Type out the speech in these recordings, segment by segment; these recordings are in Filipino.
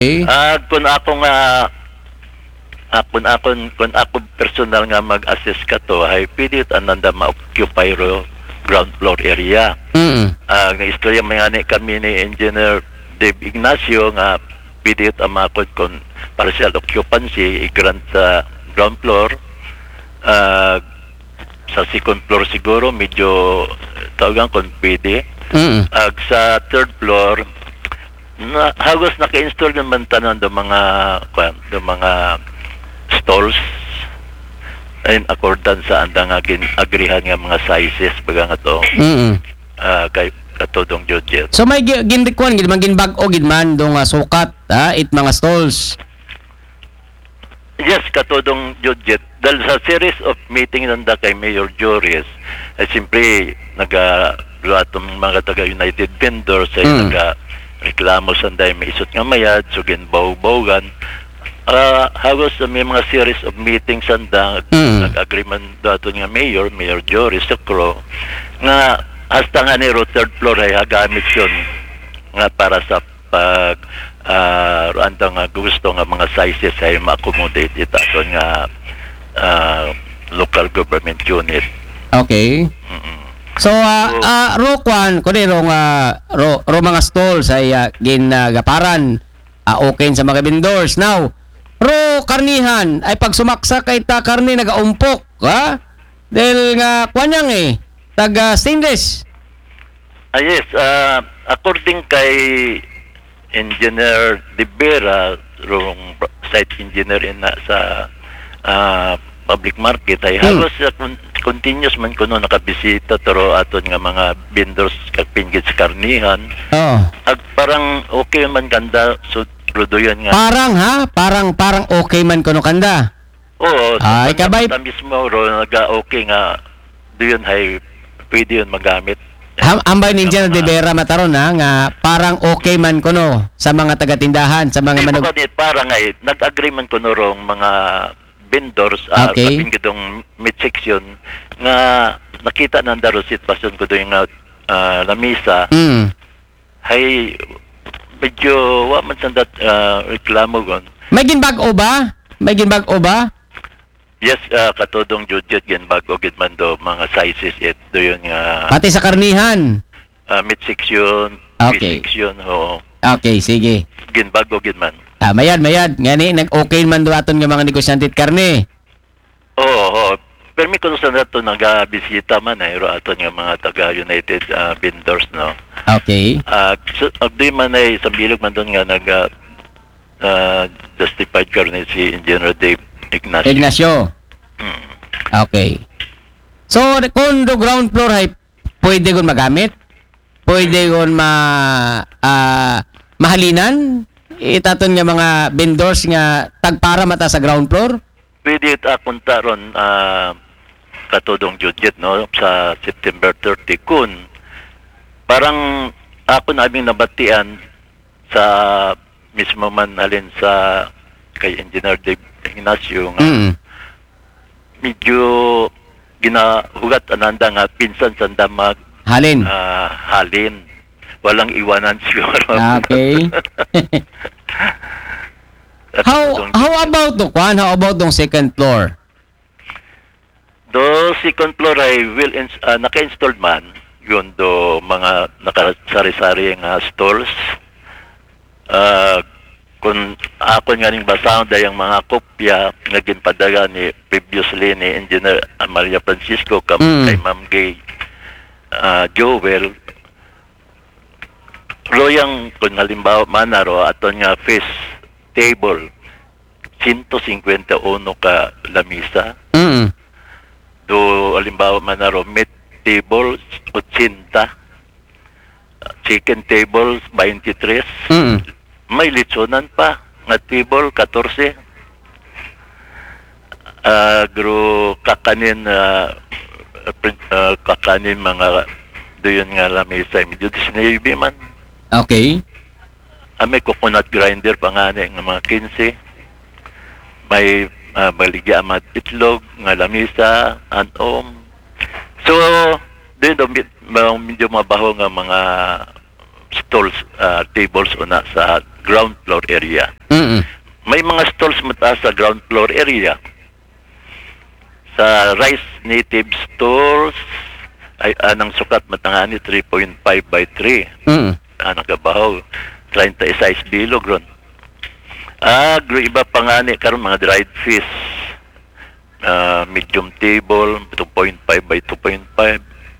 Okay. Kung ako nga kung ako personal nga mag-assess ka to, ay pwede ananda ma-occupy ro ground floor area. Nga istorya mayani kami ni Engineer Dave Ignacio nga pwede amakod kung partial occupancy i-grant sa ground floor. Sa second floor siguro medyo tawagan kung pwede. Sa third floor na hagos naka-install naman tanan do mga stalls in accordance sa andang agrihan nga mga sizes baga nga to. Kay katodong Judget. So may gindikuan gid man ginbag-o gid man dong sukat it mga stalls. Yes, katodong Judget. Dahil sa series of meeting nanda kay Mayor Joris, ay siyempre atong mga taga United Vendors ay reklamo sanday may isot nga mayad, so ginbaw-bawan. Hagos may mga series of meetings sanda nag-agreement dato nga Mayor Joris Sacro nga hasta nga ni third floor ay hagamit yun nga para sa pag nga gusto nga mga sizes ay ma-accommodate itaton nga local government unit. Okay. So Rokwan kundi ro mga stalls ay ginagaparan okay sa mga vendors. Now ro karnihan ay pag sumaksa kay ta karni nagaumpok dahil nga kwanyang taga stainless. Yes, according kay Engineer De Vera, rong site engineer sa public market ay halos continuous man kuno nakabisita toro aton nga mga vendors kapinggit sa karnihan. Parang okay man kanda so produyon nga. Parang okay man kuno kanda. Oo, ay kabay mismo ro naga-okay nga doon ay pwede yun magamit. Ambay ninja na De Vera mataron nga parang okay man kuno sa mga taga-tindahan, sa mga parang nag-agree man kuno rong mga vendors kaping gidong mid section nga nakita nang daro sitwasyon ko doon nga lamisa hay medyo wa man sandat reklamo gon. May ginbag-o ba? Yes, katodong Judget ginbag-o gid man do mga sizes do yun nga pati sa karnihan mid section, section Okay, sige. Ginbag-o gid man. Mayad ngani nag-okay man do aton nga mga negosyante karne. Oo. Permi ko sa nato naga-bisita man ro aton nga mga taga United vendors no. Okay. So agdi man ay sa bilog man don nga justified karne si Engineer Dave Ignacio. Okay. So kung do ground floor ay pwede gon magamit? Pwede gon mahalinan? Itaton nga mga vendors nga tagpara mata sa ground floor? Pwede apunta ron katodong Judget no sa September 30 kun parang ako naming nabatian sa mismo man alin sa kay Engineer Dave Ignacio nga medyo ginahugat ananda nga pinsan sanda mag halin walang iwanan siguro. Okay. How about the kwan? How about the second floor? Do second floor ay naka-installed man yun do mga nakasari-sari nga stalls. Kung ako nga ning basahon dayang mga kopya nga ginpadaga ni previously ni Engineer Amalia Francisco kay Ma'am Gay Joel royang kung halimbawa manaro aton nga face table 151 ka lamisa. Do halimbawa manaro meat table 80, chicken table 23. May litsonan pa nga table 14. Kakanin mga doon nga lamisa medyo disneybi man. Okay. May coconut grinder pa nga nga mga 15. May baligya amat itlog nga lamisa anom. So doon medyo mabaho nga mga stalls, tables una sa ground floor area. Mm. May mga stalls mataas sa ground floor area. Sa Rice Native Stores ay anang sukat matangani 3.5 by 3. Mm. Anang kabahaw 36 bilog ron. Iba pa nga ni karon mga dried fish. Medium table 2.5 by 2.5.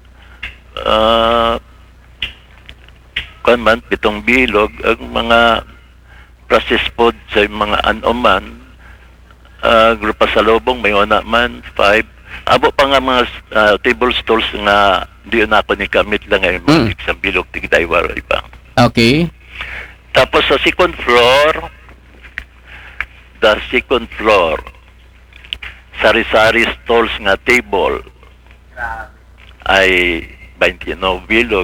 Man pitong bilog ang mga processed food sa mga anoman. Grupa sa lobong may una man 5. Abo pa nga mga table stalls nga di na ako ni kamit lang ay mga sa bilog tigdaywar iba. Okay. Tapos sa second floor, sari-sari stalls nga table ay 29 bilog.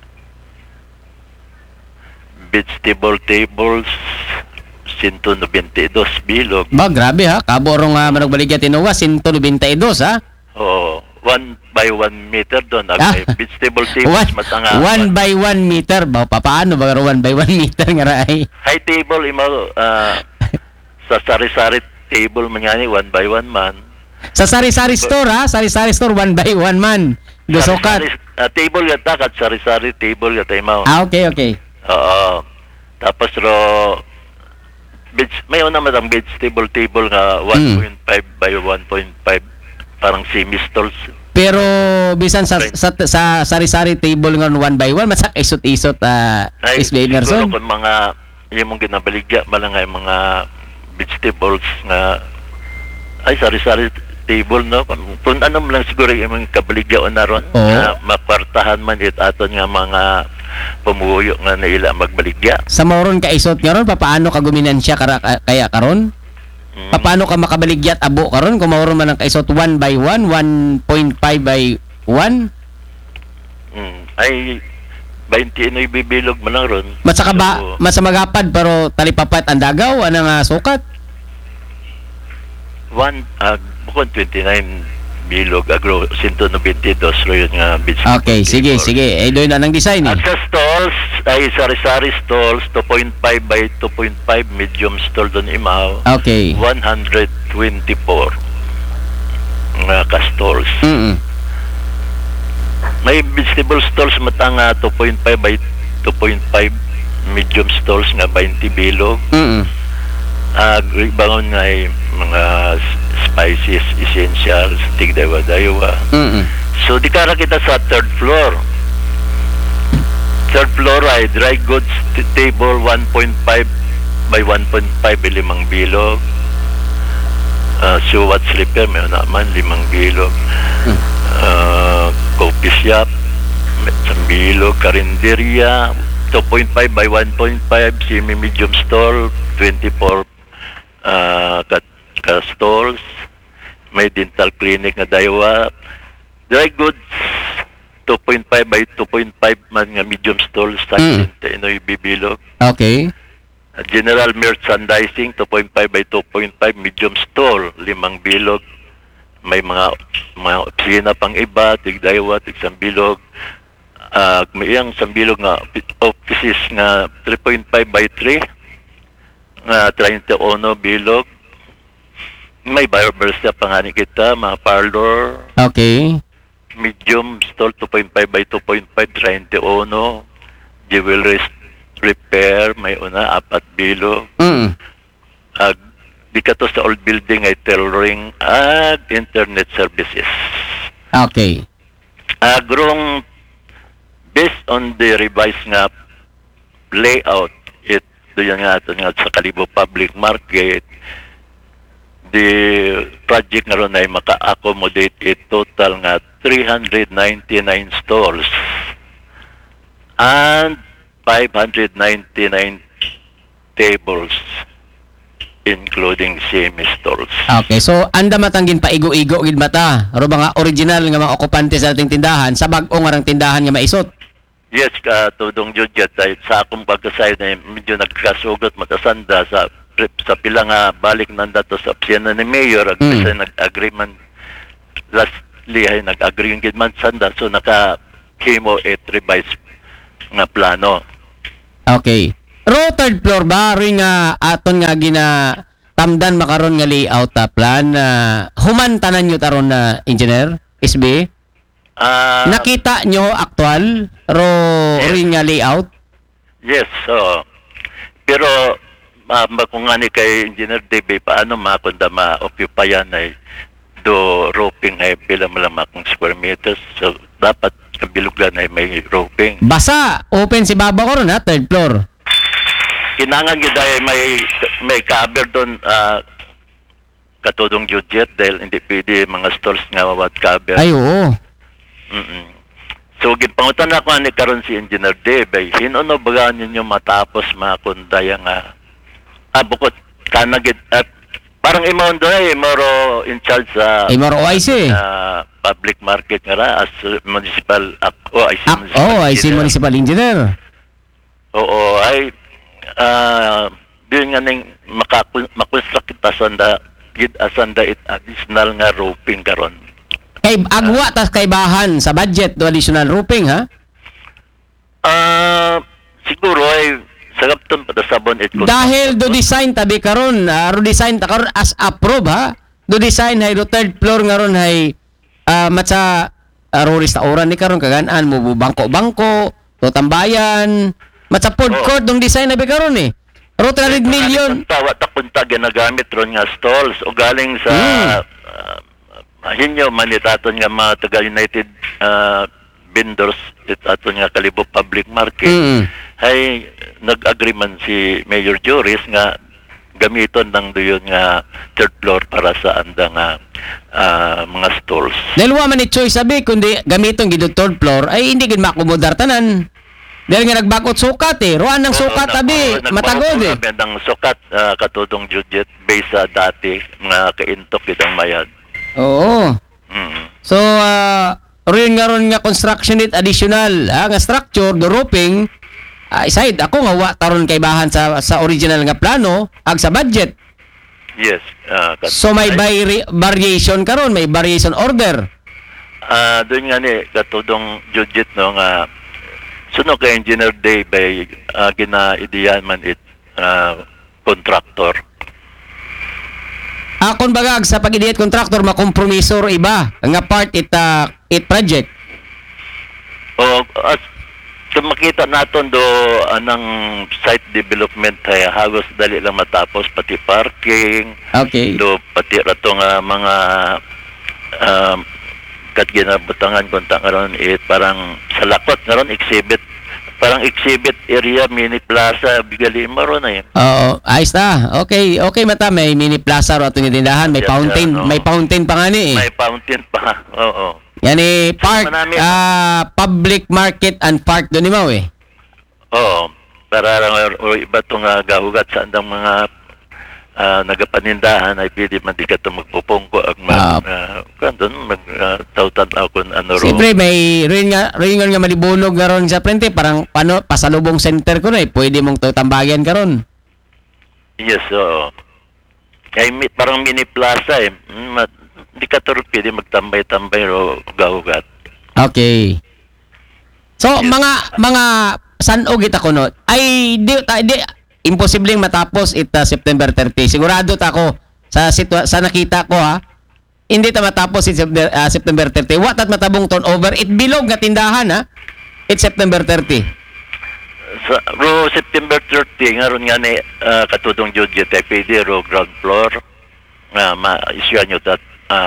Vegetable tables 192 bilog. Ba, grabe ha. Kaborong managbaligya tinuwa, 192 ha. Oh, 1 by 1 meter doon. Vegetable tables matanga. 1 by 1 meter. Ba, paano ba 1 by 1 meter nga ray? High table imo sa sari-sari table man yan 1 by 1 man. Sa sari-sari store ha, sari-sari store 1 by 1 man. Dusokat. Table yata kat sari-sari table yata imo. Okay. Oo. Tapos may una matang vegetable table nga 1.5 by 1.5 parang semi-stalls. Pero bisan sa sari-sari table nga 1 by 1 masak isot-isot Isla Emerson. Siguro kung mga yung mong ginabaligya malang ay mga vegetables nga ay sari-sari table no kung ano lang siguro yung mga kabaligya na ron na makwartahan man aton nga mga pumuyo nga naila magbaligya. Sa moron ka isot nga ron, paano ka guminansya kaya karon? Paano ka makabaligyat abo karon kung moron man ang kaisot 1 by 1, 1.5 by 1? Ay 20 na ibibilog man lang ron. Masaka ba, masamagapad pero talipapat ang dagaw, anang sukat? Bukod 29 bilog agro 192 ro yun nga beach. Okay, sige. Eh doon na ng design. At sa stalls ay sari-sari stalls 2.5 by 2.5 medium stall doon imaw. Okay. 124 nga ka stalls. May vegetable stalls matanga 2.5 by 2.5 medium stalls nga 20 bilog. Bangon nga ay mga spices, essentials, tigdaywa-daywa. So, di kara kita sa third floor. Third floor ay dry goods table 1.5 by 1.5 limang bilog. Shoe at slipper, may naman 5 bilog. Coffee shop, 1 bilog. Karinderya, 2.5 by 1.5, semi-medium stall, 24 ka-stalls, may dental clinic na daywa, dry goods 2.5 by 2.5 man nga medium stalls sa inoy bibilog. Okay. General merchandising 2.5 by 2.5 medium stall 5 bilog. May mga opisina pang iba tigdaywa tig 1 bilog. May iyang 1 bilog nga offices nga 3.5 by 3 nga 31 bilog. May barber shop pangani kita, mga parlor. Okay. Medium stall 2.5 by 2.5 31. Jewelry repair may una 4 bilog. Di ka to sa old building ay tailoring at internet services. Okay. Agrong based on the revised nga layout yan nga ito nga sa Kalibo Public Market, the project nga ron ay maka-accommodate total nga 399 stores and 599 tables including semi-stalls. Okay, so anda matanggin pa igo-igo gid mata. Ro mga original nga mga okupante sa ating tindahan, sa bag-o nga tindahan nga maisot. Yes, tudong Judget, sa akong pagkasay na medyo nagkasugot matasanda sa pila nga balik nanda to sa opisina ni Mayor, nag-agreement lastly ay nag-agree yung gidman sanda, so naka-chemo at revise nga plano. Okay. Ro third floor ba ring aton nga gina tamdan makaron nga layout plan human tanan nyo taron na engineer SB? Nakita nyo aktual ro ring nga layout? Yes, so pero kung nga ni kay Engineer Dave, paano makunda ma-occupyan ay do roping ay pila akong square meters. So, dapat kabiluglan ay may roping. Basa, open si baba ko ron third floor. Kinangan yun dahil may cover doon katudong budget dahil hindi pwede mga stalls nga wawat cover. Ay, oo. So, gipangutan ako ni karon si Engineer Dave, ay hinuno baga ninyo matapos makunda yung bukod kanagit parang imong doon ay moro in charge sa moro OIC. Public market nga ra as municipal IC municipal engineer. Oo, ay yun nga ning makonstruct kita asanda it additional nga roofing karon. Kay agwa tas kay bahan sa budget do additional roofing ha? Siguro ay sagapton pa sabon it dahil do design tabi karon ro design ta karon as approve ha. Do design hay do third floor nga ron hay matsa ro restauran ni karon kagan-an mo bangko-bangko, do tambayan, matsa food court dong design nabi karon eh. Ro 300 million. Tawa ta kunta ginagamit ron nga stalls o galing sa hinyo manitaton nga mga taga United vendors aton nga Kalibo Public Market ay nag-agreement si Mayor Joris nga gamiton ng doon nga third floor para sa andang mga stalls. Dahil wa man ni choice sabi kundi gamiton gid third floor ay hindi gid makomodar tanan. Dahil nga nagbakot sukat eh. Ruan ng sukat tabi matagod eh. Ng sukat katudong budget based sa dati nga kaintok kitang mayad. Oo. So rin nga construction it additional nga structure the roofing aside ako nga wa taron kay bahan sa original nga plano ag sa budget. Yes. So may variation karon, may variation order. Doon nga ni katudong budget no nga suno kay Engineer Day by gina-ideyan man it contractor. Akon bagag sa pag-ideate contractor makompromiso iba nga part it project. O kung makita naton do anang site development ay hagos dali lang matapos pati parking. Okay. Do pati rato nga mga kat ginabutangan kunta ngaron parang sa lakot ngaron exhibit parang exhibit area mini plaza bigali maron ay. Oo, ayos na. Okay mata may mini plaza ro atong tindahan, may fountain, may fountain pa nga ni eh. May fountain pa. Oo. Yan eh park public market and park do ni mao eh. Oo. Para iba tong gahugat sa andang mga nagapanindahan ay pwede man di ka ito magpupungko ag tautan ako ano ro. Siyempre may rin nga malibunog nga ron sa frente parang pasalubong center ko na eh pwede mong tambagan ka ron. Yes, oo. Kaya parang mini plaza eh. Di ka ito pwede magtambay-tambay ro gahugat. Okay. So mga sanog ita ko no ay di imposibleng matapos September 30. Sigurado ta ko sa nakita ko ha. Hindi ta matapos September 30. Wa tat matabong turnover. It bilog nga tindahan ha. It's September 30. Ro September 30 ngaron nga ni katudong budget ay pwede ro ground floor nga ma-issue nyo that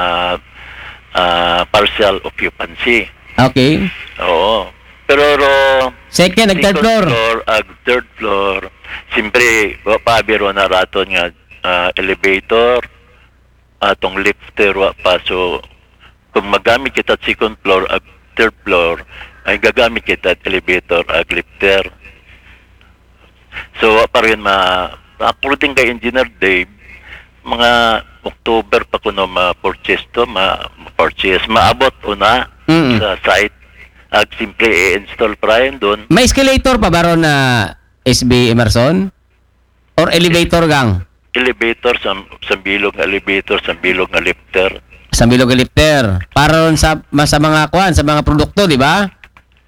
partial occupancy. Okay. Oo. Pero ro second third floor third floor siyempre pabiro na raton nga elevator atong lifter wa pa so kung magamit kita second floor ag third floor ay gagamit kita elevator ag lifter so pa rin according kay Engineer Dave mga October pa kuno ma-purchase to maabot una sa site ag simple i-install pa rin doon. May escalator pa ba ron na SB Emerson? Or elevator gang? Elevator, sa bilog nga elevator, sa bilog nga lifter. Sa bilog nga lifter. Para ron sa mga kuan, sa mga produkto, di ba?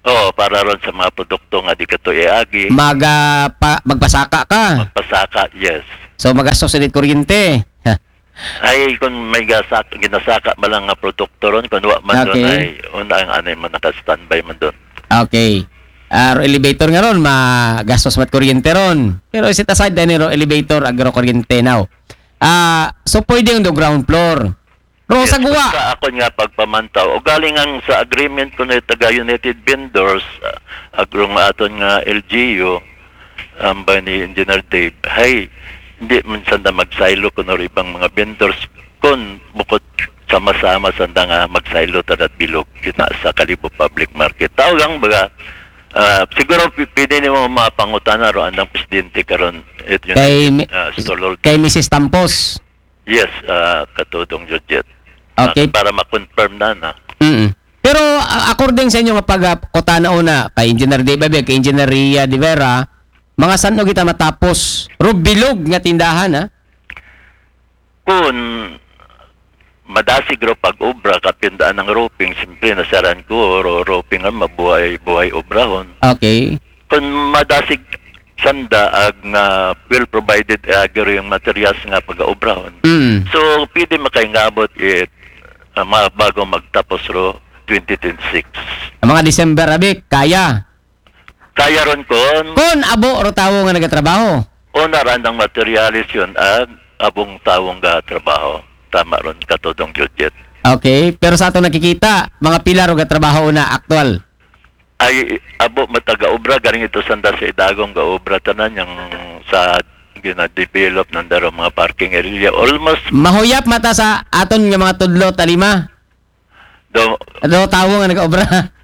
para ron sa mga produkto nga di ka to iagi. Magpasaka ka. Magpasaka, yes. So magastos ulit kuryente. Ay, kung may ginasaka ba lang nga produkto ron, kung wa man doon ay una ang anay man naka-standby man doon. Okay. Elevator nga ron, magastos mat kuryente ron. Pero set aside din ro elevator, agro kuryente now. So pwede yung do ground floor. Ro sa guwa. Sa ako nga pagpamantaw, o galing ang sa agreement ko na taga United Vendors, agro nga aton nga LGU, ba ni Engineer Dave, hey, hindi minsan na mag-silo ko na ibang mga vendors kung bukod sama-sama sanda nga mag-silo tadat bilog kita sa Kalibo Public Market. Tao lang baga, siguro pwede nimo mapangutana ro andang presidente karon kay Mrs. Tampos. Yes, katudong Judget. Okay. Para ma-confirm na. Pero according sa inyo nga pagkutana una kay Engineer Dave, kay Engineer Ria de Vera, mga saan kita matapos? Bilog nga tindahan, ha? Kung madasig ro pag-obra, kapindaan ng roping, simple nasaran ko, roping ang mabuhay obrahon. Okay. Kung madasig sanda ag nga well-provided agro yung materials nga pag-obrahon. So, pwede makaingabot bago magtapos ro 2026. Ang mga December, kaya? Kaya ron Kon abo ro tawo nga nagatrabaho. O narandang materialis yun abong tawong nga trabaho. Tama ron katudong Judget. Okay, pero sa ato nakikita, mga pilar o gatrabaho na aktual. Ay abo mataga-obra galing ito sanda sa idagong ga-obra tanan yung sa gina-develop ng daro mga parking area. Almost mahuyap mata sa aton nga mga tudlo talima. Do tawo nga nag-obra.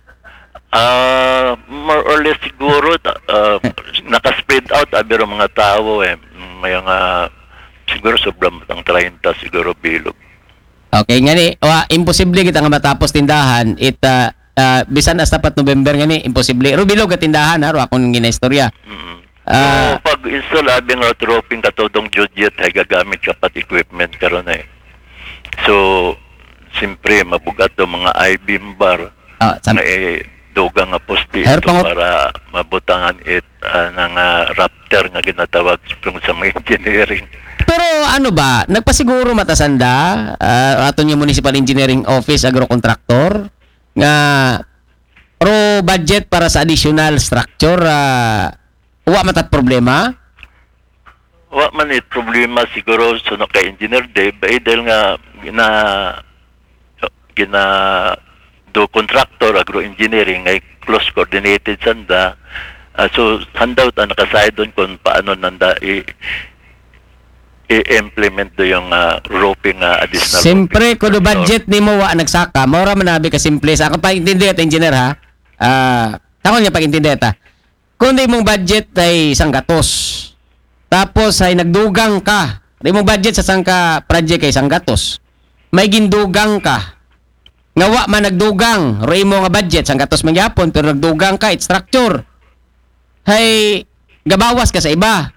More or less siguro naka-spread out abiro mga tao may nga siguro sobrang ang 30 siguro bilog. Okay nga ni imposible kita nga matapos tindahan bisan as tapat November nga ni imposible ro bilog at tindahan ro akong ginaistorya. So pag install abing roping katudong Judget ay gagamit ka pat equipment karon so simpre mabugat do mga I-beam bar dugang nga poste para mabutangan ng Raptor nga ginatawag sa mga engineering. Pero ano ba, nagpasiguro matasanda aton yung Municipal Engineering Office agro contractor nga budget para sa additional structure wa matat problema? Wa man problema siguro suno kay Engineer Dave dahil nga gina do contractor agro-engineering ay close coordinated sanda so handout ang nakaside doon kung paano nanda i-implement do yung roping additional siyempre kung budget ni mo wa nagsaka maura manabi ka simple sa akong pag-intindi at engineer ha takon niya pag-intindi ta kung di mong budget ay isang gatos tapos ay nagdugang ka di mong budget sa sangka project ay isang gatos may gindugang ka nga wa man nagdugang roy mo nga budget sang gatos man gyapon pero nagdugang ka it structure hay gabawas ka sa iba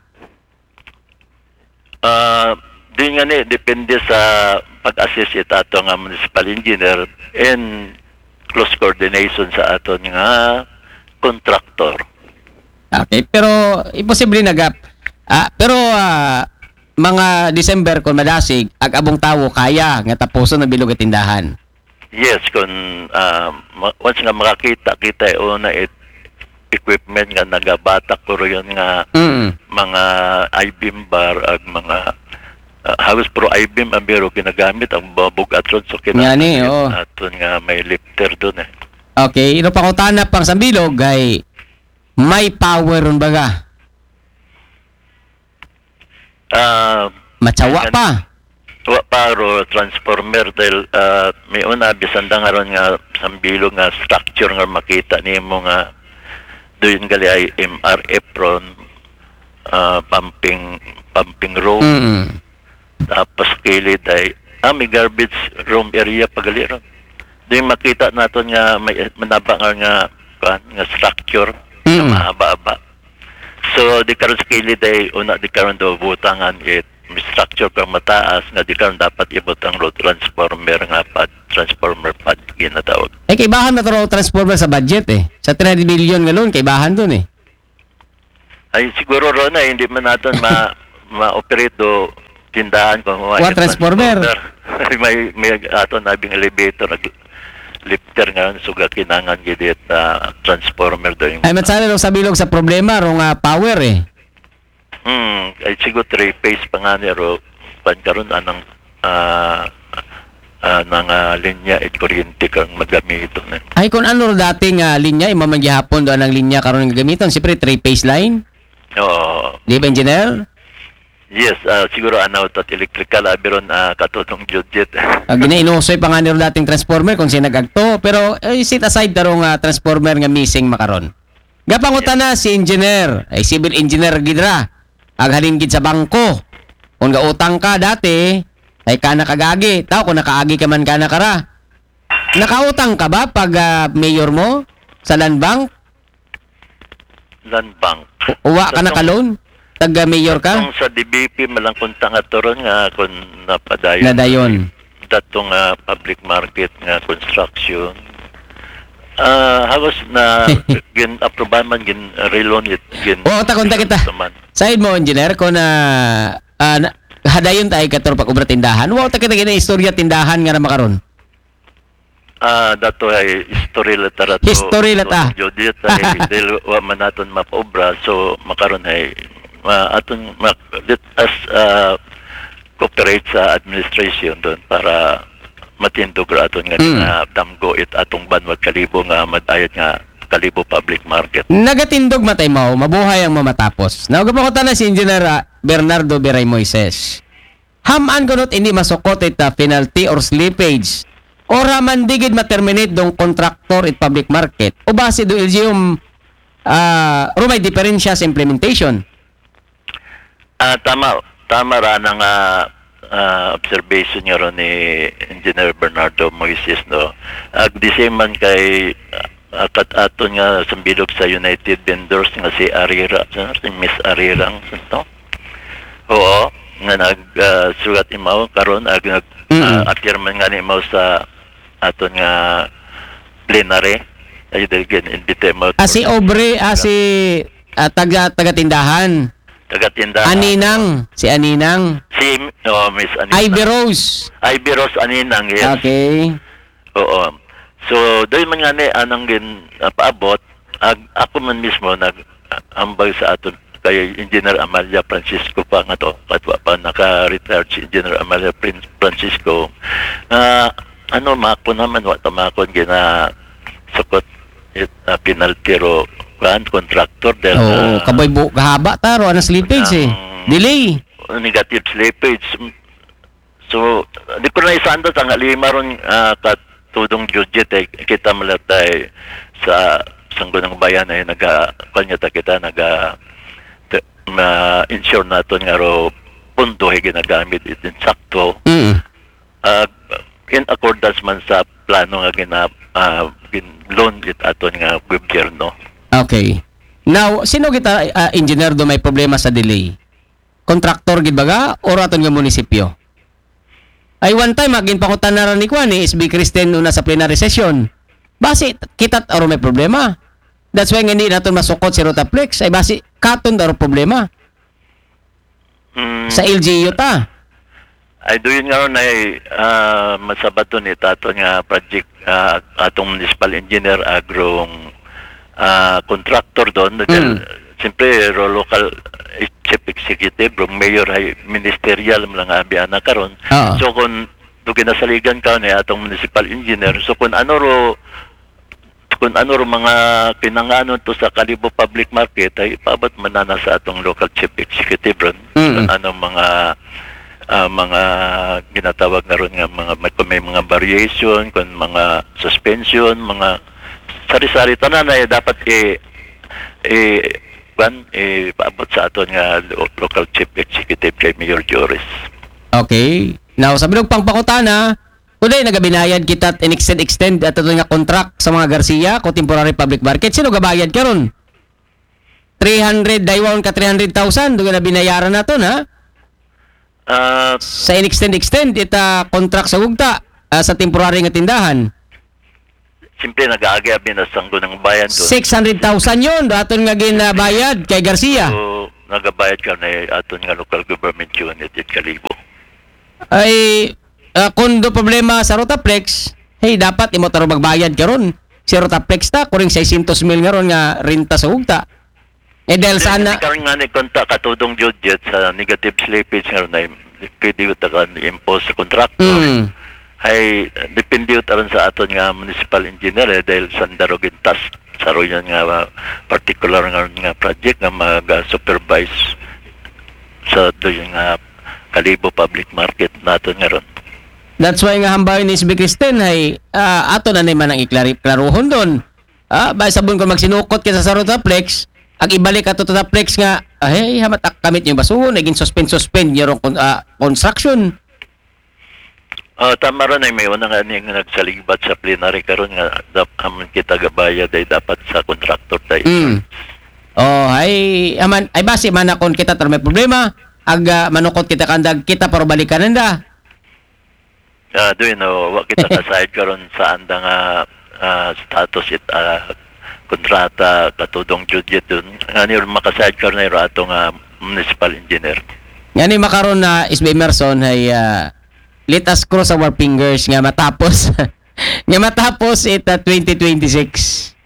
di nga ni depende sa pag-assist ito ato nga municipal engineer and close coordination sa aton nga contractor. Okay pero imposible pero mga December kung madasig ag abong tawo kaya nga tapuson ng bilog at tindahan. Yes, kung once nga makakita kita una equipment nga nagabatak ko yun nga mga I-beam bar ag mga halos pro I-beam ang biro ginagamit ang babog atron so kinagamit aton nga may lifter doon Okay, ino pangutana pang sa bilog ay may power ron baga? Matsawa pa. Wa paro transformer dahil may una bisanda nga ron nga sambilog nga structure nga makita nimo nga doon gali ay MRF ron pumping room tapos kilid ay may garbage room area pagali ron doon makita naton nga may manaba nga structure na mahaba-haba so di karon sa kilid ay una di karon do butangan may structure structure kang mataas nga di karon dapat ibot ang road transformer nga transformer pad ginatawag. Kaibahan na to transformer sa budget Sa 300 billion nga loan, kaibahan dun Ay siguro ron na hindi man natin ma-operate do tindahan kung What transformer? may aton nabing elevator lifter nga suga kinangan gid transformer do yung Ay matsala sa bilog sa problema rong power ay siguro 3-phase pa nga nero karon anang nang linya at kuryente kang magamiton Ay kung ano dating linya imamanggihapon do anang linya karon nga gamiton siyempre 3-phase line. Oo. Di ba engineer? Yes, siguro at electrical abiron katutong judget. Ginainusoy pa nga niro dating transformer kung sinagagto pero sit aside darong transformer nga missing makaron. Gapangutan na si engineer, ay civil engineer gidra. Aghalin gid sa bangko. Kung gautang ka dati, ay ka nakagagi. Tao kung nakaagi ka man ka nakara. Nakautang ka ba pag mayor mo sa land bank? Land bank. Uwa ka na ka-loan? Tag-mayor ka? Kung sa DBP malang kuntang atoron nga kung napadayon. Nadayon. Datong public market nga construction. Halos na gin-aprobahan man gin-relon it. Oo, takunta kita. Side mo, engineer, kung hadayon tayo kator pag-ubra tindahan. Wow, kita istorya tindahan nga na makaron. Dato ay history letter to. History letter. Judith ay dahil wa man naton mapaobra so makaron ay aton let us cooperate sa administration doon para matindog ra aton nga damgo it atong banwag kalibo nga madayat nga kalibo public market. Nagatindog matay mo, mabuhay ang mamatapos. Naugapan ko na si Engineer Bernardo Beray Moises. Hamaan ko not hindi masukot it penalty or slippage. Ora man digid ma-terminate dong contractor at public market. O base do yung may diferensya sa implementation. Tama ra nang observation niya ron ni Engineer Bernardo Moises no. The same man kay aton nga sambilog sa United Vendors nga si Arira, si Miss Arira ang santo. Oo, nga sugat imaw karon appear man nga ni imaw sa aton nga plenary ay daghan invite mo si Obre si taga-tindahan Aninang si Miss Aninang Ivy Rose Aninang, yes. Okay. Oo, so doy man nga ni anang paabot ako man mismo nag-ambag sa aton kay Engineer Amalia Francisco pa nga to katwa pa naka-retired si Engineer Amalia Francisco mako naman wa tamakon gina sukot penalty ro contractor del kaboy kahaba taro ana slippage delay negative slippage so di ko na isanda ang lima ron katudong budget kita malatay sa sanggunang bayan ay kanya kita insure naton nga ro punto ay ginagamit itin sakto in accordance man sa plano nga loan it aton nga gobyerno. Okay. Now, sino kita engineer do may problema sa delay? Contractor gid baga or aton nga munisipyo? Ay one time agin pangutan na ran ni SB Kristen una sa plenary session. Basi kita aro may problema. That's why nga hindi naton masukot si Rotaplex ay basi katon aro problema. Sa LGU ta. Ay doon nga ron ay masabaton ni tato nga project atong municipal engineer agrong contractor doon. Siyempre local chief executive rong mayor ay ministerial lang abiana karon. So kung ginasaligan ka ni atong municipal engineer so kung ano ro mga pinanganon to sa Kalibo public market ay ipaabot man na sa atong local chief executive ron. Kung ano mga ginatawag na ron nga may mga variation, kung mga suspension, mga sari-sari tanan ay dapat paabot sa aton nga local chief executive kay Mayor Joris. Okay. Now, sabi ng pangpakutana, kuday nagabinayad kita at extend at ito nga contract sa mga Garcia, contemporary public market. Sino gabayad ka ron? 300, daywon ka 300,000, doon na binayaran na ito, ha? Sa in-extend ita contract sa ugta sa temporary nga tindahan. Siyempre, nag-aagabi na sanggo ng bayan doon. 600,000 yun aton nga ginabayad kay Garcia. So, nagabayad ka na aton nga local government unit at kalibo. Ay kung do problema sa Rotaplex, hey dapat imo taro magbayad karon. Si Rotaplex ta kuring 600 mil nga ron nga renta sa ugta. Dahil sana Ikaw nga ni konta katudong budget sa negative slippage nga ron na pwede ko impose sa contractor. Ay depende aron sa aton nga municipal engineer dahil sandaro gintas sa royan nga particular nga project nga mag-supervise sa doon nga kalibo public market naton nga ron. That's why nga hambayon ni SB Kristen ay ato na naman ang iklaruhon doon. Ba sabon kung magsinukot ka sa Rotaplex, ang ibalik ato sa Rotaplex nga ay hamatak kamit yung basuhon, naging suspend yung construction. Tama ron ay may unang nga nagsalibat sa plenary karon nga aman kita gabayad ay dapat sa contractor tayo. Ay base man akon kita tar may problema, manukot kita kandag kita para balikan nanda. Doon wa kita kasayad karon sa anda nga status kontrata katudong budget doon. Ani makasayad karon ay ato nga municipal engineer. Ngani makaron na SB Emerson ay let us cross our fingers nga matapos nga matapos ita 2026.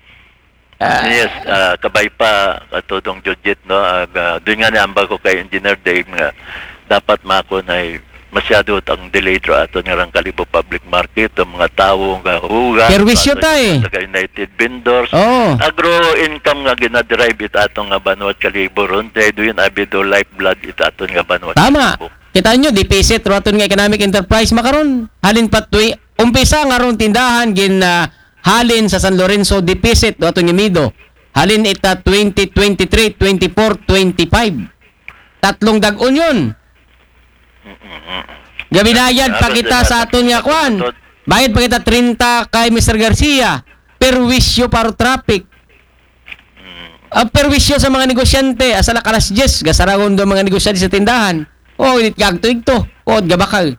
Yes, kabay pa katudong budget no. Doon nga niambag ko kay Engineer Dave nga dapat mako na masyado ang delayed ro ato nga rang kalibo public market ang mga tawo nga huga. Perwisyo tay. Sa United Vendors. Oh. Income nga ginaderive it ato nga Banuat Kalibo ron. Dahil doon abido lifeblood it ato nga Banuat Tama. Kalibo. Kita nyo, deficit raton nga economic enterprise makaron. Halin patwi, umpisa nga ron tindahan gin halin sa San Lorenzo deficit raton nga Mido. Halin ita 2023, 24, 25. Tatlong dag-on yun. Gabinayad pa kita sa aton nga kwan. Bayad pa kita 30 kay Mr. Garcia. Perwisyo para traffic. Perwisyo sa mga negosyante. Asala kalas 10. Gasaragon do mga negosyante sa tindahan. Init gagto ito. Gabakal.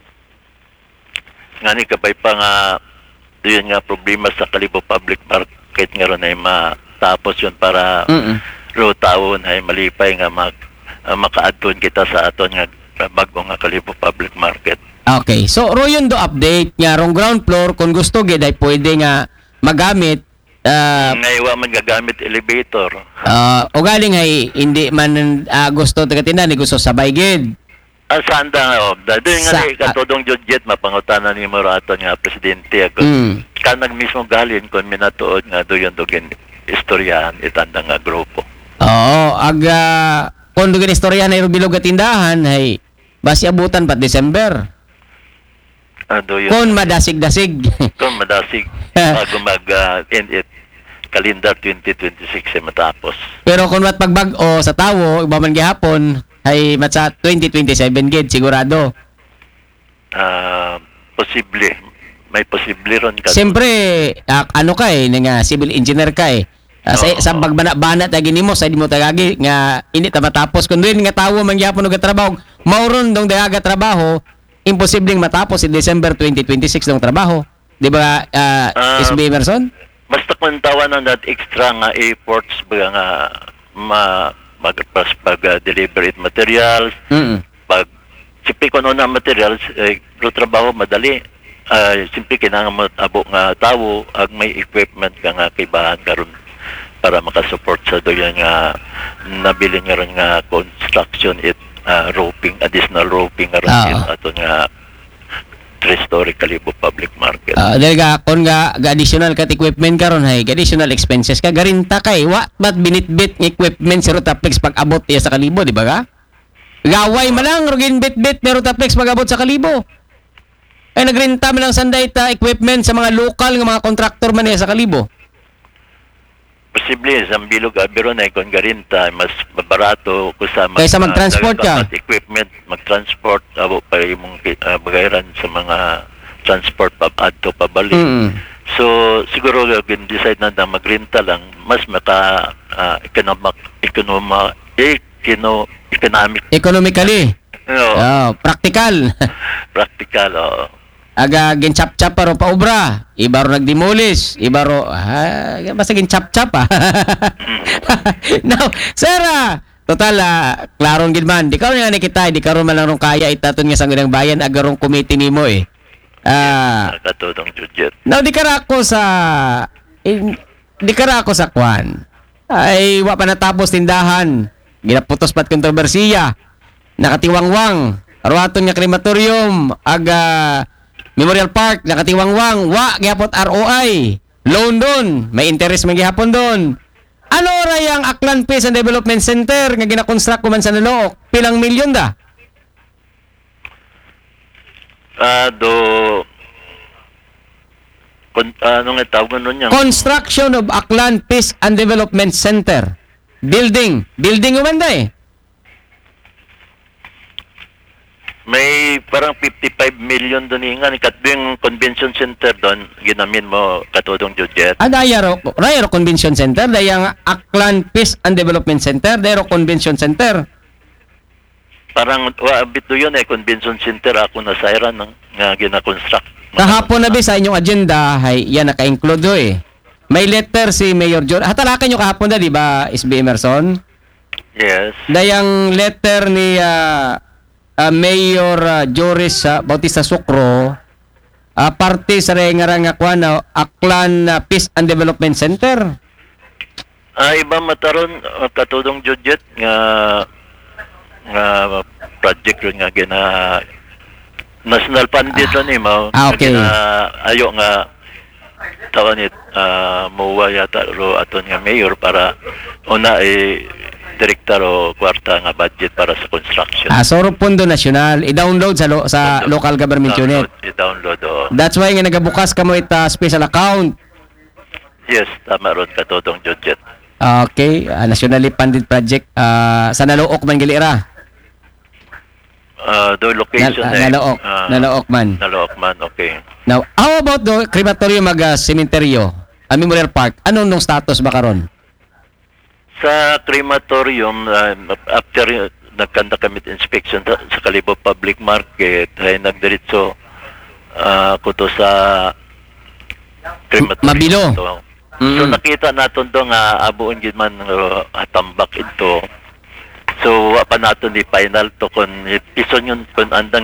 Nga ni kapay pa nga doon nga problema sa kalibo public market nga ron ay matapos yun para ro taon ay malipay nga makaadton kita sa aton nga bago nga kalibo public market. Okay. So, royon do update nga rong ground floor kung gusto gid ay pwede nga magamit ngayon man gagamit elevator. O galing ay hindi man gusto tagatindan, gusto sabay gid. Saan da doon nga ni katudong budget mapangutana ni Morato nga presidente ako. Kanag mismo galin kon minatuod nga doon dugin istoryahan itanda nga grupo. Kung dugin istoryahan ay bilog at tindahan ay basi abutan pat December. Kung madasig-dasig. Kung madasig bago mag-end it calendar 2026 ay matapos. Pero kung pagbag-o sa tawo, iba man gihapon, ay matsa 2027 gid sigurado. Posible. May posible ron ka. Siyempre, ano ka nga civil engineer ka sa bagbana-bana tagi nimo sa di mo tagagi nga ini ta matapos kun din nga tawo man gyapon og trabaho, mauron dong dayaga trabaho, imposibleng matapos si December 2026 dong trabaho. Di ba SB Emerson? Basta kung tawanan that extra nga efforts ba nga pag-deliver it materials, pag sipi ko na materials, trabaho madali. Simple kinanga mo abo nga tawo ag may equipment ka nga kaibahan karon para makasupport sa doyan nga nabili nga ron nga construction roping, additional roping nga ron ato nga 3-story kalibo public market. Dahil kung additional kat equipment karon hay additional expenses ka garinta kay wa bat binitbit ng equipment si Rotaplex pag abot niya sa kalibo, di ba ka? Gaway malang rugin bitbit ni Rotaplex pag abot sa kalibo. Ay nagrenta man lang sanday ta equipment sa mga local nga mga contractor man niya sa kalibo. Posible sa bilog abiro na kung garinta mas barato kusama kaysa mag-transport ka equipment mag-transport abo pa imong bagayaran sa mga transport adto pabalik. So siguro gin decide na magrenta lang mas economically No, Practical. practical, oo. Aga ginchap-chap pa ro pa obra. Iba ro nagdemolish, iba ro basta ginchap-chap Now, sir, total klaron gid man. Di karon nga ni kita, di karon man lang rong kaya itaton nga sa Sangguniang Bayan agarong committee nimo eh. Katudong Judget. Now di kara ako sa kwan. Ay wa pa natapos tindahan. Ginaputos pat kontrobersiya. Nakatiwangwang. Aruaton nga krematorium aga Memorial Park nakatiwangwang. Wa gyapon ROI. Loan doon. May interest man gihapon doon. Ano ra yang Aklan Peace and Development Center nga gina-construct ko man sa Nalook? Pilang milyon da? Ano nga tawag nun yan? Construction of Aklan Peace and Development Center. Building umanda eh. May parang 55 million doon nga. Katbing convention center doon, ginamin mo katudong Judget. Dayaro Convention Center, dayang Aklan Peace and Development Center, dayaro Convention Center. Parang, bito yun convention center ako na sayra nga gina-construct. Kahapon na sa inyong agenda, yan naka-include eh. May letter si Mayor George. Hatalakan nyo kahapon na, di ba, SB Emerson? Yes. Dayang letter ni Mayor Joris Bautista Sucro, parte sa nga kwan na Aklan Peace and Development Center. Iba mataron katudong Judget nga project rin nga gina national funded ron mo. Okay. Ayo nga tawanit muwa yata ro aton nga mayor para una direktor o kwarta nga budget para sa construction. Soro Pondo Nacional, i-download sa local government unit. I-download, oo. That's why nga nagabukas ka mo ita special account. Yes, tama ron katudong Judget. Okay, nationally funded project sa Nalook man gilira. The location Nalook man. Nalook man, okay. Now, how about the crematorium cementerio? Memorial Park, ano nung status ba karon? Sa crematorium, after nagkanda kami inspection sa Kalibo Public Market, ay nagdiretso ko to sa crematorium. Mabilo. So nakita natin doon nga abuon gid man hatambak ito. So wa pa natin di final to kon ison yun kon andang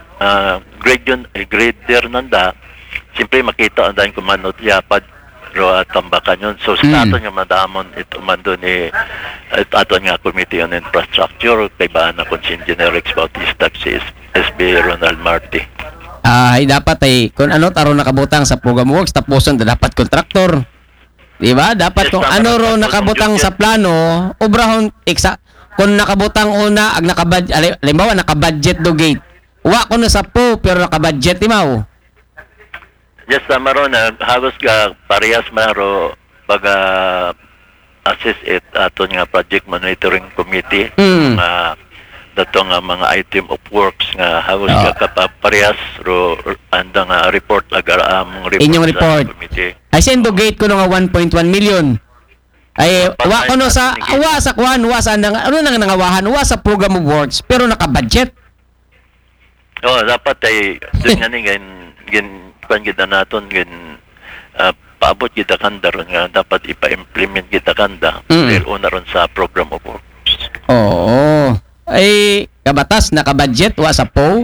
grader nanda. Siyempre makita andan ko manot yapad ro tambakan yun. So sa natin yung madamon ito man doon aton nga Committee on Infrastructure kay ba na kon si Engineer Rex Bautista si SB Ronald Marty. Dapat kung ano taro nakabutang sa program works tapuson dapat kontraktor. Di ba? Dapat kung ano ro nakabutang sa plano, obrahon kung nakabutang una ag halimbawa nakabudget do gate. Wa kuno sa po pero nakabudget imaw. Yes, tama ro na halos ka parehas maro pag assess it aton nga project monitoring committee dato nga mga item of works nga halos ka parehas ro andang report agar among report inyong report sa committee. Ay sendo gate ko nga 1.1 million. Ay wa kuno sa kwan andang ano nang nangawahan wa sa program of works pero naka-budget. Dapat dun nga ni pan kita naton paabot kita kanda ron nga dapat ipa-implement kita kanda dahil una ron sa program of works. Oo. Ay kabatas naka-budget wa sa po.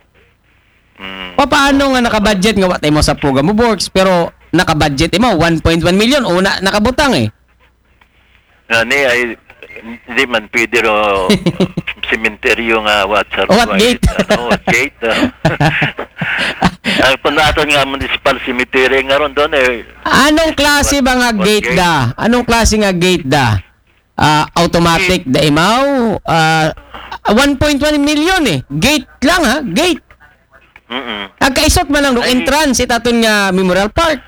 Paano nga naka-budget nga wa tay mo sa program of works pero naka-budget mo 1.1 million una nakabutang Ni ay hindi man pwede ro sementeryo nga what gate. What gate? Kung natin nga municipal cemetery nga ron doon Anong klase ba nga gate da? Anong klase nga gate da? Automatic da imaw? 1.1 million Gate lang gate. Kaisot man lang ng entrance itaton nga Memorial Park.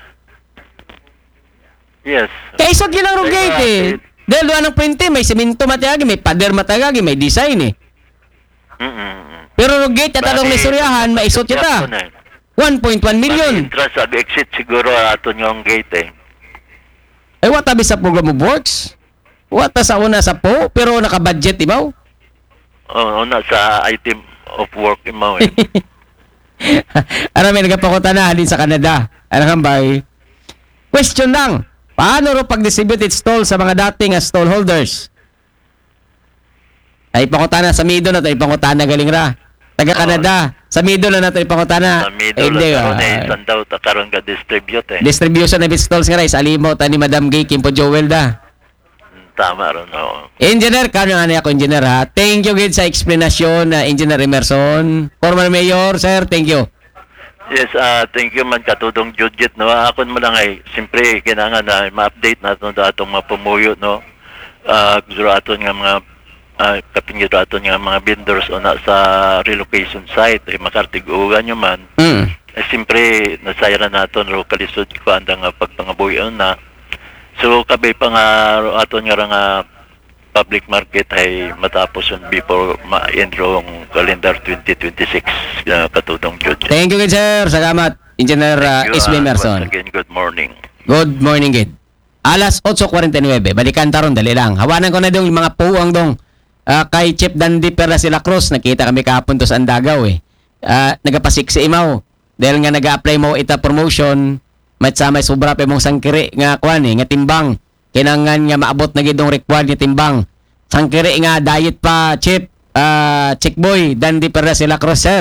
Yes. Kaisot yun lang ng gate Dahil doon ng printe, may semento matagagi, may pader matagagi, may design Pero ng gate at anong naistoryahan, maisot yun 1.1 million. Entrance at exit siguro aton yung gate Ay, watabi sa program of works? Wata sa una sa po, pero naka-budget, ibaw? Una sa item of work mo eh. Ano may nagapakutana din sa Canada. Ano kambay? Question lang. Paano ro pag-distribute stall sa mga dating stall holders? Ay pangutana sa middle na tayo pangutana galing ra. Taga Canada. Sa middle na nato ipangutana. Sa middle Hindi, karon isan daw ta karon ka distribute eh. distribution na stalls nga rin. Sa alimo ta ni Madam Gay Kimpo Joel da. Tama ron no. Engineer, kano nga ako engineer ha? Thank you gid sa explanation na Engineer Emerson. Former Mayor, sir, thank you. Yes, thank you man katudong Judget no. Akon mo lang ay simpre kinahanglan na ma-update naton datong mapumuyo no. Aton nga mga kapingid aton nga mga vendors o na sa relocation site ay makartigugan nyo man. Simpre nasayra naton ro kalisod ko andang pagpangabuyon na. So kabay pa nga aton nga public market ay matapos on before ma-end rong calendar 2026 katudong Judge. Thank you gid sir. Salamat Engineer Ismail Emerson. Once again, good morning. Good morning gid. Alas 8:49. Balikan taron dali lang. Hawanan ko na dong mga puwang dong kay Chip Dandy Perla sila Cruz. Nakita kami kahapon to sa Andagaw eh. Nagapasiksi imaw. Dahil nga nag-apply mo ita promotion, may sobra pa mong sangkiri nga kuan eh, nga timbang. Kinangan nga maabot na gid dong required nga timbang. Sangkiri nga diet pa Chip Chick Boy Dandy Perla sila Cruz sir.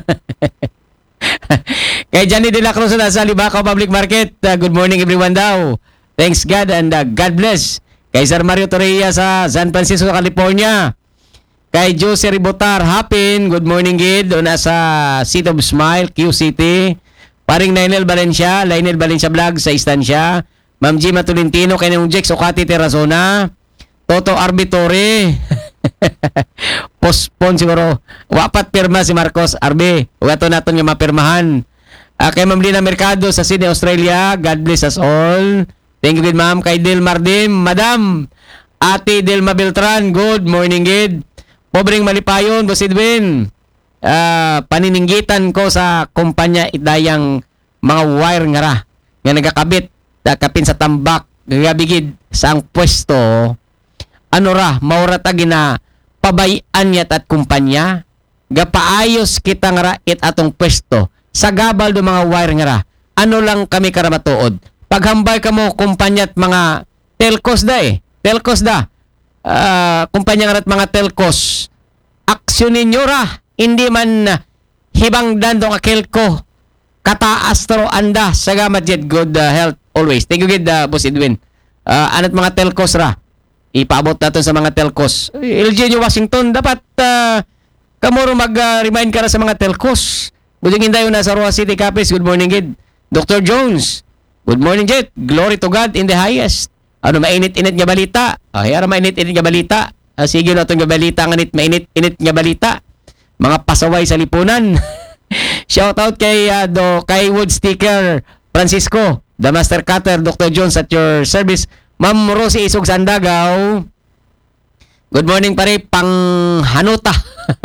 Kay Johnny De La Cruz na sa Libacaw Public Market. Good morning everyone daw. Thanks God and God bless. Kay Sir Mario Torreya sa San Francisco, California. Kay Jose Ribotar, Hapin, good morning gid. O nasa Seat of Smile, Q City. Paring Lionel Valencia Vlog sa Istansya. Ma'am Gima Tolentino, kay Nung Jex Ocati Terrazona. Toto Arbitore. Postpone siguro. Wapat pirma si Marcos Arbe. Wato naton nga mapirmahan. Kay Ma'am Lina Mercado sa Sydney, Australia. God bless us all. Thank you, good ma'am. Kay Del Mardim, Madam. Ate Delma Beltran, good morning, gid. Pobreng Malipayon, Boss Edwin. Panininggitan ko sa kumpanya itayang mga wire nga ra. Nga nagakabit, kapin sa tambak, gagabigid sa ang pwesto. Ano ra, maura ta gina pabayan yat at kumpanya. Gapaayos kita nga ra it atong pwesto. Sa gabal do mga wire nga ra. Ano lang kami karamatuod. Paghambay ka mo kumpanya at mga telcos da eh. Telcos da. Kumpanya nga at mga telcos. Aksyonin nyo ra. Hindi man hibangdan dong akelko. Kataas taro anda. Sagamat yet good health always. Thank you gid Boss Edwin. Anat mga telcos ra. Ipaabot natin sa mga telcos. LG New Washington. Dapat kamuro mag-remind ka ra sa mga telcos. Budingin tayo na sa Roa City Capiz. Good morning gid. Dr. Jones. Good morning, Jet. Glory to God in the highest. Ano, mainit-init nga balita. Hayara, mainit-init nga balita. Sige na itong nga balita. Nganit, mainit-init nga balita. Mga pasaway sa lipunan. Shoutout kay Wood Sticker Francisco, the Master Cutter, Dr. Jones at your service. Ma'am Rosie Isog Sandagaw. Good morning pare, panghanuta.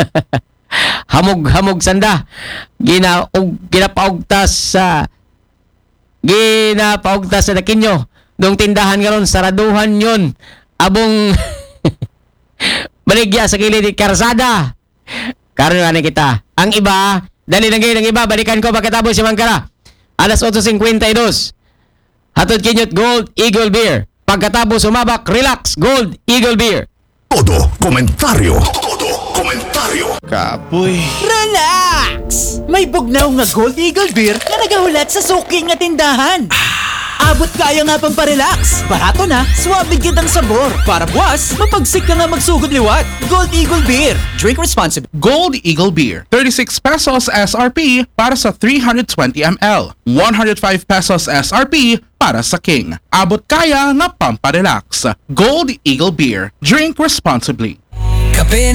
Hamog sanda. Ginapaugtas sa nakinyo. Dong tindahan nga ron, saraduhan yun. Abong baligya sa kilid ni Karsada. Karon nga kita. Ang iba, dali lang kayo ng iba, balikan ko pagkatapos si Mangkara. Alas 8:52. Hatod kinyot Gold Eagle Beer. Pagkatapos sumabak, relax, Gold Eagle Beer. Todo komentaryo. Kapoy. Relax! May bugnaw nga Gold Eagle Beer na nagahulat sa suki nga tindahan. Abot kaya nga pang parelax. Barato na, suwabig kitang sabor. Para buwas, mapagsik ka nga magsugod liwat. Gold Eagle Beer. Drink responsibly. Gold Eagle Beer. 36 pesos SRP para sa 320 ml. 105 pesos SRP para sa King. Abot kaya na pamparelax. Gold Eagle Beer. Drink responsibly. Kape